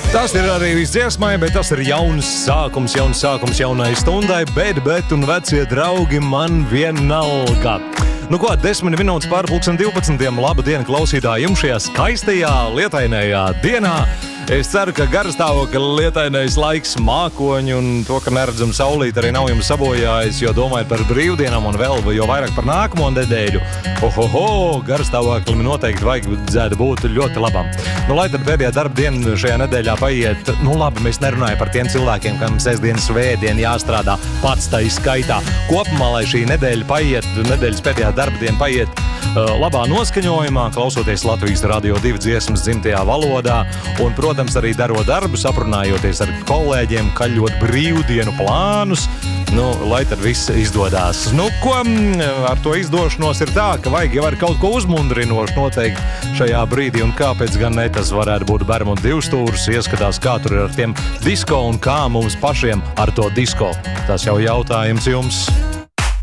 Tas ir arī viss dziesmai, bet tas ir jauns sākums jaunai stundai, bet un vecie draugi man vienalga. Nu ko, 10 minūtes pār 12. Labu dienu klausītāji jums šajā skaistajā lietainējā dienā. Es ceru, ka garastāvokļa lietainais laiks, mākoņi un to, ka neredzam saulīt arī nav jums sabojājis, jo domājat par brīvdienām un vēl jo vairāk par nākamo nedēļu. Garastāvoklim noteikti vajag būt ļoti labam. Nu, lai tad pēdējā darba diena šajā nedēļā paiet, nu labi, mēs nerunājam par tiem cilvēkiem, kam sestdienas svētdien jāstrādā pats tā izskaitā. Kopumā, lai šī nedēļa paiet, nedēļas pēdējā darba diena paiet labā noskaņojumā, klausoties Latvijas Radio 2 dziesmas dzimtajā valodā un, protams, arī darot darbu, saprunājoties ar kolēģiem, kaļot brīvdienu plānus, nu, lai tad viss izdodās. Nu, ko ar to izdošanos ir tā, ka vajag jau ar kaut ko uzmundrinošu noteikti šajā brīdī, un kāpēc gan ne tas varētu būt Bermudu divstūrs, ieskatās, kā tur ir ar tiem disko un kā mums pašiem ar to disko. Tas jau jautājums jums.